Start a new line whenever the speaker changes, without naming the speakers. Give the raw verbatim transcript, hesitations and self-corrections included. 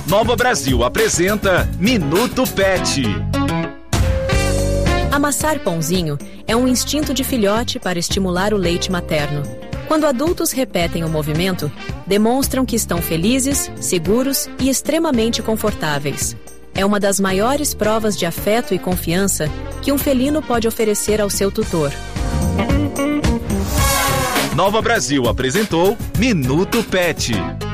Nova Brasil apresenta Minuto Pet.
Amassar pãozinho é um instinto de filhote para estimular o leite materno. Quando adultos repetem o movimento, demonstram que estão felizes, seguros e extremamente confortáveis. É uma das maiores provas de afeto e confiança que um felino pode oferecer ao seu tutor.
Nova Brasil apresentou Minuto Pet.